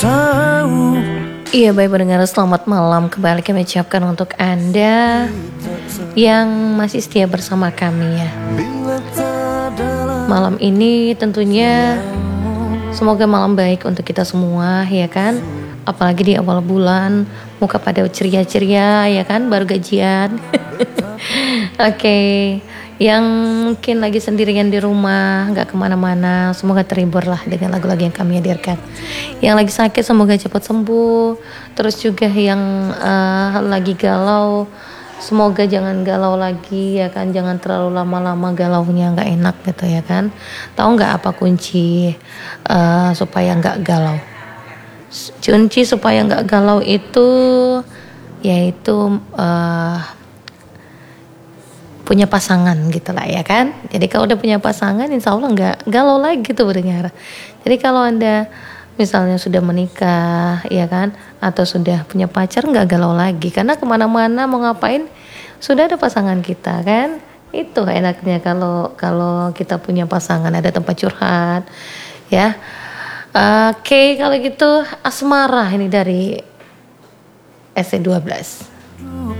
tahu. Iya, baik pendengar, selamat malam. Kembali kami ucapkan untuk Anda yang masih setia bersama kami ya. Malam ini tentunya semoga malam baik untuk kita semua ya kan. Apalagi di awal bulan, muka pada ceria-ceria ya kan, baru gajian. Oke, yang mungkin lagi sendirian di rumah, gak kemana-mana, semoga terhibur lah dengan lagu-lagu yang kami hadirkan. Yang lagi sakit semoga cepat sembuh. Terus juga yang lagi galau, semoga jangan galau lagi ya kan, jangan terlalu lama-lama galaunya, gak enak gitu ya kan. Tahu gak apa kunci supaya gak galau? Kunci supaya gak galau itu yaitu punya pasangan gitu lah ya kan. Jadi kalau udah punya pasangan, insya Allah nggak galau lagi gitu berdengar. Jadi kalau Anda misalnya sudah menikah ya kan, atau sudah punya pacar, nggak galau lagi karena kemana-mana mau ngapain sudah ada pasangan kita kan. Itu enaknya kalau kita punya pasangan, ada tempat curhat ya. Oke, kalau gitu Asmara ini dari SC12.